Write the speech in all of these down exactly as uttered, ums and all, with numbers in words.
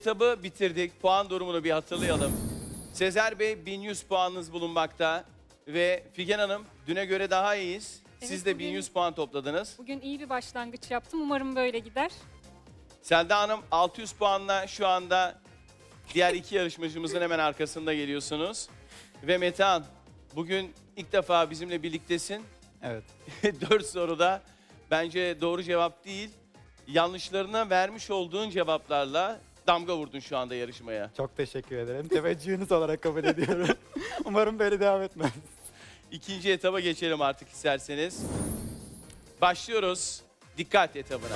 Etabı bitirdik. Puan durumunu bir hatırlayalım. Sezer Bey bin yüz puanınız bulunmakta. Ve Figen Hanım düne göre daha iyiyiz. Siz Evet, de bugün- bin yüz puan topladınız. Bugün iyi bir başlangıç yaptım. Umarım böyle gider. Selda Hanım altı yüz puanla şu anda diğer iki yarışmacımızın hemen arkasında geliyorsunuz. Ve Metehan bugün ilk defa bizimle birliktesin. Evet. Dört soruda bence doğru cevap değil, yanlışlarına vermiş olduğun cevaplarla damga vurdun şu anda yarışmaya. Çok teşekkür ederim. Teveccühünüz olarak kabul ediyorum. Umarım böyle devam etmez. İkinci etaba geçelim artık isterseniz. Başlıyoruz dikkat etabına.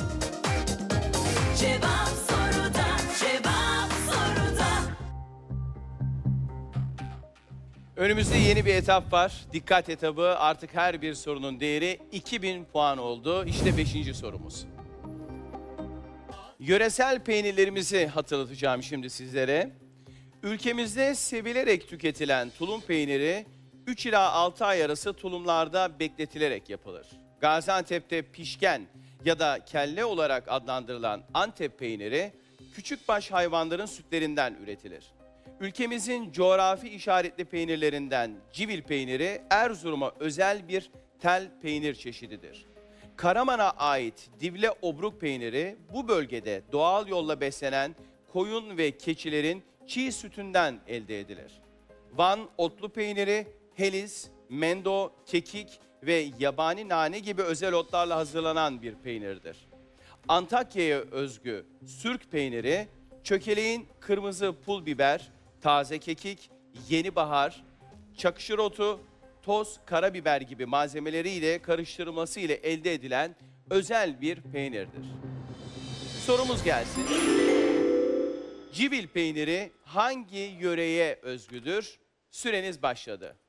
Cevap soruda, cevap soruda. Önümüzde yeni bir etap var. Dikkat etabı, artık her bir sorunun değeri iki bin puan oldu. İşte beşinci sorumuz. Yöresel peynirlerimizi hatırlatacağım şimdi sizlere. Ülkemizde sevilerek tüketilen tulum peyniri üç ila altı ay arası tulumlarda bekletilerek yapılır. Gaziantep'te pişken ya da kelle olarak adlandırılan Antep peyniri küçükbaş hayvanların sütlerinden üretilir. Ülkemizin coğrafi işaretli peynirlerinden civil peyniri Erzurum'a özel bir tel peynir çeşididir. Karaman'a ait Divle Obruk peyniri bu bölgede doğal yolla beslenen koyun ve keçilerin çiğ sütünden elde edilir. Van otlu peyniri heliz, mendo, kekik ve yabani nane gibi özel otlarla hazırlanan bir peynirdir. Antakya'ya özgü sürk peyniri çökeleğin kırmızı pul biber, taze kekik, yeni bahar, çakışır otu, toz karabiber gibi malzemeleriyle karıştırılması ile elde edilen özel bir peynirdir. Sorumuz gelsin. Civil peyniri hangi yöreye özgüdür? Süreniz başladı.